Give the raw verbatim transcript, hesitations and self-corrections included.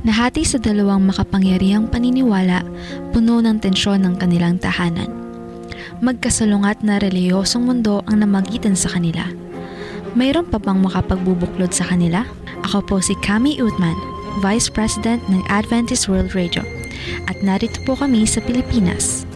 Nahati sa dalawang makapangyarihang paniniwala, puno ng tensyon ng kanilang tahanan. Magkasalungat na relihiyosong mundo ang namagitan sa kanila. Mayroon pa bang makapagbubuklod sa kanila? Ako po si Cami Uthman, Vice President ng Adventist World Radio, at narito po kami sa Pilipinas.